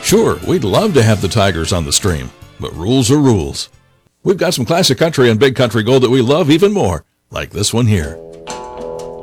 Sure, we'd love to have the Tigers on the stream, but rules are rules. We've got some classic country and big country gold that we love even more, like this one here.